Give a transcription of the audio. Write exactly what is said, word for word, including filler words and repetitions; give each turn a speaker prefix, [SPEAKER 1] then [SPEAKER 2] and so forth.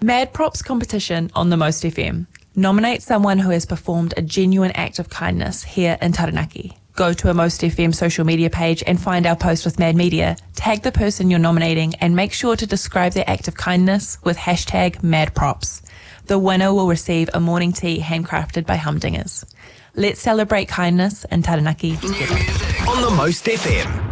[SPEAKER 1] Mad Props competition on the Most F M. Nominate someone who has performed a genuine act of kindness here in Taranaki. Go to a Most F M social media page and find our post with Mad Media. Tag the person you're nominating and make sure to describe their act of kindness with hashtag MadProps. The winner will receive a morning tea handcrafted by Humdingers. Let's celebrate kindness in Taranaki together.
[SPEAKER 2] On the Most F M.